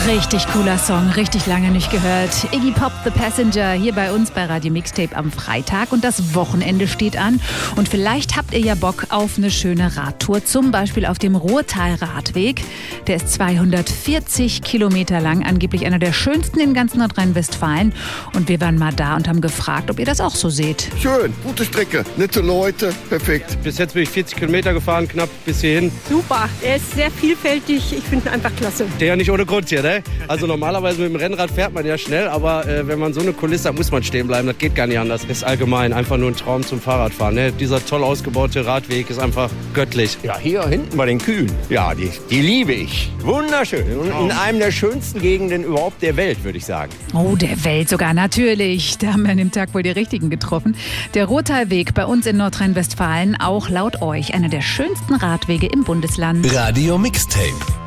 Richtig cooler Song, richtig lange nicht gehört. Iggy Pop, The Passenger, hier bei uns bei Radio Mixtape am Freitag. Und das Wochenende steht an. Und vielleicht habt ihr ja Bock auf eine schöne Radtour, zum Beispiel auf dem Ruhrtal-Radweg. Der ist 240 Kilometer lang, angeblich einer der schönsten in ganz Nordrhein-Westfalen. Und wir waren mal da und haben gefragt, ob ihr das auch so seht. Schön, gute Strecke, nette Leute, perfekt. Bis jetzt bin ich 40 Kilometer gefahren, knapp bis hierhin. Super, er ist sehr vielfältig, ich finde ihn einfach klasse. Der ja nicht ohne Grund hier, ne? Also normalerweise mit dem Rennrad fährt man ja schnell, aber wenn man so eine Kulisse hat, muss man stehen bleiben. Das geht gar nicht anders. Das ist allgemein einfach nur ein Traum zum Fahrradfahren. Ne? Dieser toll ausgebaute Radweg ist einfach göttlich. Ja, hier hinten bei den Kühen. Ja, die liebe ich. Wunderschön. Und in einem der schönsten Gegenden überhaupt der Welt, würde ich sagen. Oh, der Welt sogar, natürlich. Da haben wir an dem Tag wohl die Richtigen getroffen. Der Ruhrtalweg bei uns in Nordrhein-Westfalen, auch laut euch einer der schönsten Radwege im Bundesland. Radio Mixtape.